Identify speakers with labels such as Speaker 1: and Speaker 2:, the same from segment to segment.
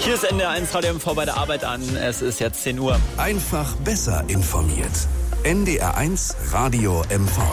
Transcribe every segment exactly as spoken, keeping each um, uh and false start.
Speaker 1: Hier ist N D R eins Radio M V bei der Arbeit an. Es ist jetzt zehn Uhr.
Speaker 2: Einfach besser informiert. N D R eins Radio M V.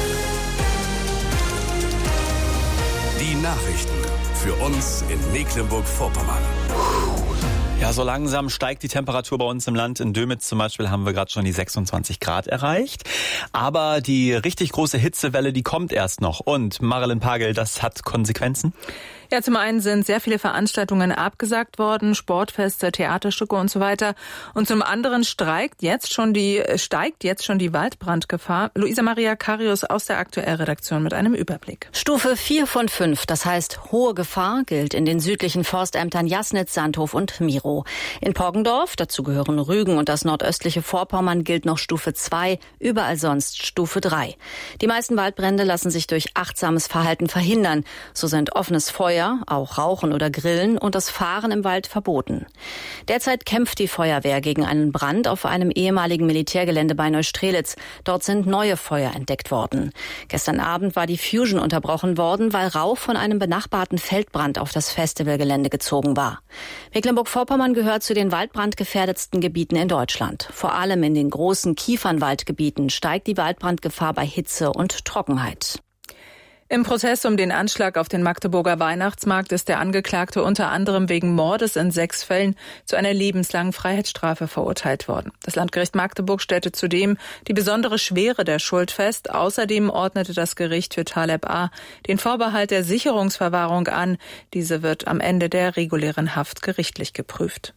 Speaker 2: Die Nachrichten für uns in Mecklenburg-Vorpommern.
Speaker 1: Ja, so langsam steigt die Temperatur bei uns im Land. In Dömitz zum Beispiel haben wir gerade schon die sechsundzwanzig Grad erreicht. Aber die richtig große Hitzewelle, die kommt erst noch. Und Marilyn Pagel, das hat Konsequenzen?
Speaker 3: Ja, zum einen sind sehr viele Veranstaltungen abgesagt worden, Sportfeste, Theaterstücke und so weiter. Und zum anderen steigt jetzt schon die, steigt jetzt schon die Waldbrandgefahr. Luisa Maria Karius aus der Aktuellredaktion mit einem Überblick.
Speaker 4: Stufe vier von fünf, das heißt hohe Gefahr, gilt in den südlichen Forstämtern Jasnitz, Sandhof und Miro. In Poggendorf, dazu gehören Rügen und das nordöstliche Vorpommern, gilt noch Stufe zwei, überall sonst Stufe drei. Die meisten Waldbrände lassen sich durch achtsames Verhalten verhindern. So sind offenes Feuer, auch Rauchen oder Grillen und das Fahren im Wald verboten. Derzeit kämpft die Feuerwehr gegen einen Brand auf einem ehemaligen Militärgelände bei Neustrelitz. Dort sind neue Feuer entdeckt worden. Gestern Abend war die Fusion unterbrochen worden, weil Rauch von einem benachbarten Feldbrand auf das Festivalgelände gezogen war. Mecklenburg-Vorpommern gehört zu den waldbrandgefährdetsten Gebieten in Deutschland. Vor allem in den großen Kiefernwaldgebieten steigt die Waldbrandgefahr bei Hitze und Trockenheit.
Speaker 3: Im Prozess um den Anschlag auf den Magdeburger Weihnachtsmarkt ist der Angeklagte unter anderem wegen Mordes in sechs Fällen zu einer lebenslangen Freiheitsstrafe verurteilt worden. Das Landgericht Magdeburg stellte zudem die besondere Schwere der Schuld fest. Außerdem ordnete das Gericht für Taleb A. den Vorbehalt der Sicherungsverwahrung an. Diese wird am Ende der regulären Haft gerichtlich geprüft.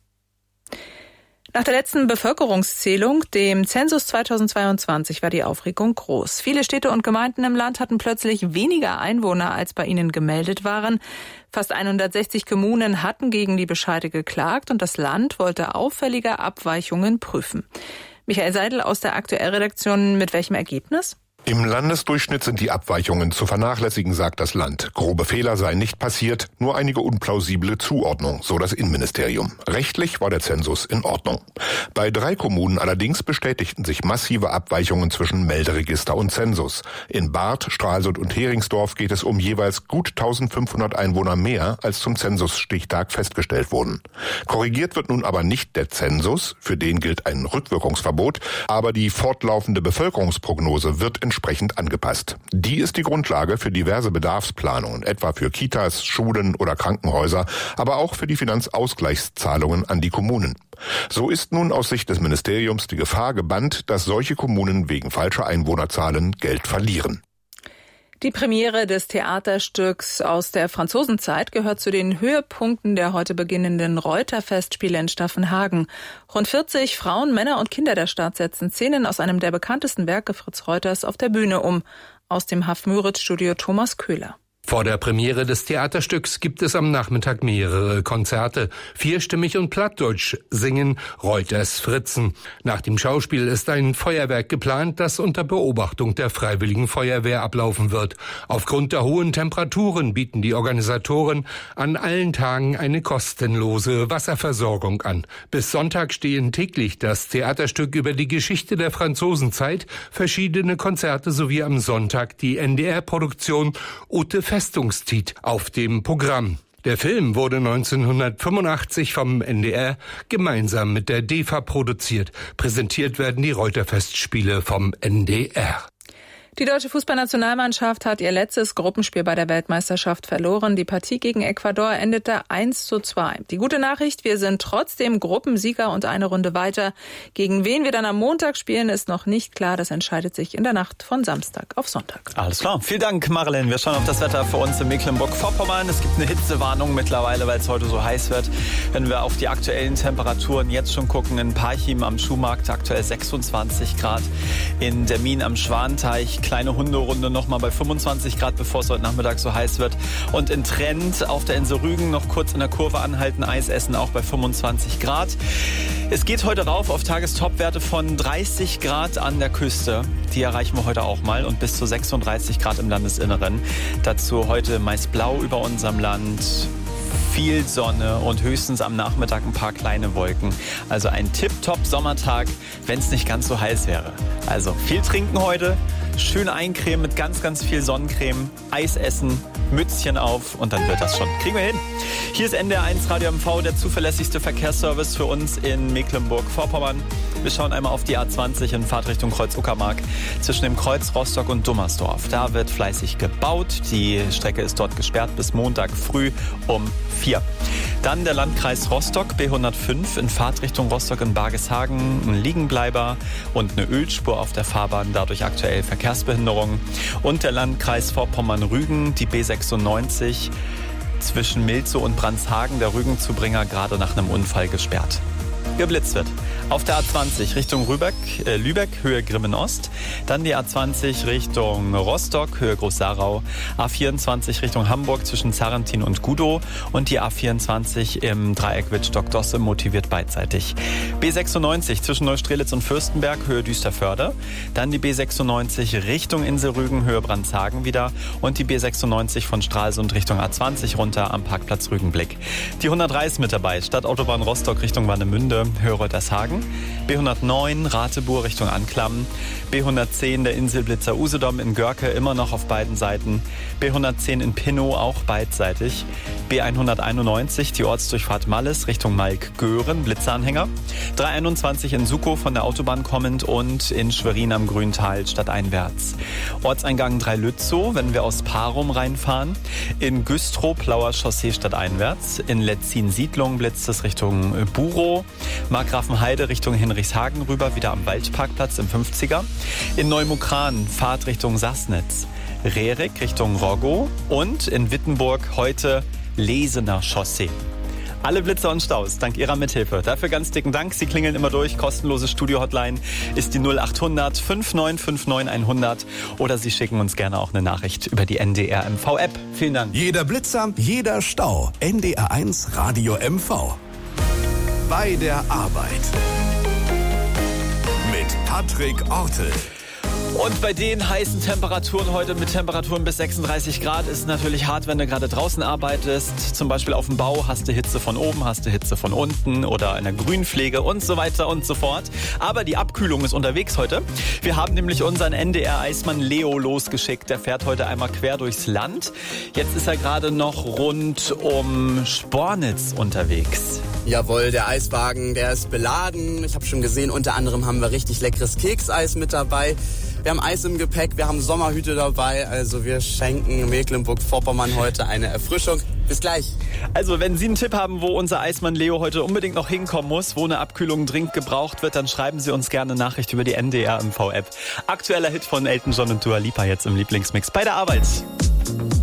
Speaker 3: Nach der letzten Bevölkerungszählung, dem Zensus zweitausendzweiundzwanzig, war die Aufregung groß. Viele Städte und Gemeinden im Land hatten plötzlich weniger Einwohner, als bei ihnen gemeldet waren. Fast hundertsechzig Kommunen hatten gegen die Bescheide geklagt und das Land wollte auffällige Abweichungen prüfen. Michael Seidel aus der Aktuellredaktion, mit welchem Ergebnis?
Speaker 5: Im Landesdurchschnitt sind die Abweichungen zu vernachlässigen, sagt das Land. Grobe Fehler seien nicht passiert, nur einige unplausible Zuordnung, so das Innenministerium. Rechtlich war der Zensus in Ordnung. Bei drei Kommunen allerdings bestätigten sich massive Abweichungen zwischen Melderegister und Zensus. In Barth, Stralsund und Heringsdorf geht es um jeweils gut eintausendfünfhundert Einwohner mehr, als zum Zensusstichtag festgestellt wurden. Korrigiert wird nun aber nicht der Zensus, für den gilt ein Rückwirkungsverbot, aber die fortlaufende Bevölkerungsprognose wird entsprechend angepasst. Die ist die Grundlage für diverse Bedarfsplanungen, etwa für Kitas, Schulen oder Krankenhäuser, aber auch für die Finanzausgleichszahlungen an die Kommunen. So ist nun aus Sicht des Ministeriums die Gefahr gebannt, dass solche Kommunen wegen falscher Einwohnerzahlen Geld verlieren.
Speaker 3: Die Premiere des Theaterstücks aus der Franzosenzeit gehört zu den Höhepunkten der heute beginnenden Reuter-Festspiele in Staffenhagen. Rund vierzig Frauen, Männer und Kinder der Stadt setzen Szenen aus einem der bekanntesten Werke Fritz Reuters auf der Bühne um. Aus dem Haff-Müritz-Studio Thomas Köhler.
Speaker 6: Vor der Premiere des Theaterstücks gibt es am Nachmittag mehrere Konzerte. Vierstimmig und plattdeutsch singen Reuters Fritzen. Nach dem Schauspiel ist ein Feuerwerk geplant, das unter Beobachtung der Freiwilligen Feuerwehr ablaufen wird. Aufgrund der hohen Temperaturen bieten die Organisatoren an allen Tagen eine kostenlose Wasserversorgung an. Bis Sonntag stehen täglich das Theaterstück über die Geschichte der Franzosenzeit, verschiedene Konzerte sowie am Sonntag die N D R-Produktion Ute Festungstiet auf dem Programm. Der Film wurde neunzehnhundertfünfundachtzig vom N D R gemeinsam mit der D E F A produziert. Präsentiert werden die Reuter-Festspiele vom N D R.
Speaker 3: Die deutsche Fußballnationalmannschaft hat ihr letztes Gruppenspiel bei der Weltmeisterschaft verloren. Die Partie gegen Ecuador endete eins zu zwei. Die gute Nachricht, wir sind trotzdem Gruppensieger und eine Runde weiter. Gegen wen wir dann am Montag spielen, ist noch nicht klar. Das entscheidet sich in der Nacht von Samstag auf Sonntag.
Speaker 1: Alles klar. Vielen Dank, Marilyn. Wir schauen auf das Wetter für uns in Mecklenburg-Vorpommern. Es gibt eine Hitzewarnung mittlerweile, weil es heute so heiß wird. Wenn wir auf die aktuellen Temperaturen jetzt schon gucken, in Parchim am Schuhmarkt aktuell sechsundzwanzig Grad. In Dermin am Schwanteich kleine Hunderunde nochmal bei fünfundzwanzig Grad, bevor es heute Nachmittag so heiß wird. Und in Trend auf der Insel Rügen noch kurz in der Kurve anhalten, Eis essen, auch bei fünfundzwanzig Grad. Es geht heute rauf auf Tagestopwerte von dreißig Grad an der Küste. Die erreichen wir heute auch mal und bis zu sechsunddreißig Grad im Landesinneren. Dazu heute meist blau über unserem Land. Viel Sonne und höchstens am Nachmittag ein paar kleine Wolken. Also ein Tip-Top-Sommertag, wenn es nicht ganz so heiß wäre. Also viel trinken heute, schön eincremen mit ganz, ganz viel Sonnencreme, Eis essen, Mützchen auf und dann wird das schon. Kriegen wir hin. Hier ist N D R eins Radio M V, der zuverlässigste Verkehrsservice für uns in Mecklenburg-Vorpommern. Wir schauen einmal auf die A zwanzig in Fahrtrichtung Kreuz-Uckermark zwischen dem Kreuz Rostock und Dummersdorf. Da wird fleißig gebaut. Die Strecke ist dort gesperrt bis Montag früh um vier. Dann der Landkreis Rostock, B hundertfünf in Fahrtrichtung Rostock in Bargeshagen, ein Liegenbleiber und eine Ölspur auf der Fahrbahn, dadurch aktuell Verkehrsbehinderung. Und der Landkreis Vorpommern-Rügen, die B sechsundneunzig zwischen Milzow und Brandshagen, der Rügenzubringer, gerade nach einem Unfall gesperrt. Geblitzt wird. Auf der A zwanzig Richtung Rübeck, äh, Lübeck, Höhe Grimmen-Ost. Dann die A zwanzig Richtung Rostock, Höhe Groß-Sarau. A vierundzwanzig Richtung Hamburg zwischen Zarrentin und Gudow. Und die A vierundzwanzig im Dreieck Wittstock-Dosse motiviert beidseitig. B sechsundneunzig zwischen Neustrelitz und Fürstenberg, Höhe Düsterförde. Dann die B sechsundneunzig Richtung Inselrügen, Höhe Brandshagen wieder. Und die B sechsundneunzig von Stralsund Richtung A zwanzig runter am Parkplatz Rügenblick. Die hundertdrei ist mit dabei. Stadtautobahn Rostock Richtung Warnemünde, Höhe Reutershagen. B hundertneun Ratebuhr Richtung Anklam. B hundertzehn der Inselblitzer Usedom in Görke immer noch auf beiden Seiten. B hundertzehn in Pinnow auch beidseitig. B hunderteinundneunzig die Ortsdurchfahrt Malles Richtung Malk-Göhren, Blitzeranhänger. dreihunderteinundzwanzig in Sukow von der Autobahn kommend und in Schwerin am Grüntal stadteinwärts. Ortseingang Drei-Lützow, wenn wir aus Parum reinfahren. In Güstrow Plauer Chaussee stadteinwärts. In Letzin-Siedlung blitzt es Richtung Burow. Markgrafenheide Richtung Hinrichshagen rüber, wieder am Waldparkplatz im fünfziger. In Neumukran Fahrt Richtung Sassnitz. Rerik Richtung Roggow und in Wittenburg heute Lesener Chaussee. Alle Blitzer und Staus, dank Ihrer Mithilfe. Dafür ganz dicken Dank. Sie klingeln immer durch. Kostenlose Studio-Hotline ist die null achthundert fünfundneunzig neunundfünfzig hundert. Oder Sie schicken uns gerne auch eine Nachricht über die N D R M V-App. Vielen Dank.
Speaker 2: Jeder Blitzer, jeder Stau. N D R eins Radio M V. Bei der Arbeit. Mit Patrick Ortel.
Speaker 1: Und bei den heißen Temperaturen heute mit Temperaturen bis sechsunddreißig Grad ist es natürlich hart, wenn du gerade draußen arbeitest. Zum Beispiel auf dem Bau hast du Hitze von oben, hast du Hitze von unten oder in der Grünpflege und so weiter und so fort. Aber die Abkühlung ist unterwegs heute. Wir haben nämlich unseren N D R-Eismann Leo losgeschickt. Der fährt heute einmal quer durchs Land. Jetzt ist er gerade noch rund um Spornitz unterwegs.
Speaker 7: Jawohl, der Eiswagen, der ist beladen. Ich habe schon gesehen, unter anderem haben wir richtig leckeres Kekseis mit dabei. Wir haben Eis im Gepäck, wir haben Sommerhüte dabei. Also wir schenken Mecklenburg-Vorpommern heute eine Erfrischung. Bis gleich.
Speaker 1: Also wenn Sie einen Tipp haben, wo unser Eismann Leo heute unbedingt noch hinkommen muss, wo eine Abkühlung dringend gebraucht wird, dann schreiben Sie uns gerne eine Nachricht über die N D R M V-App. Aktueller Hit von Elton John und Dua Lipa jetzt im Lieblingsmix bei der Arbeit.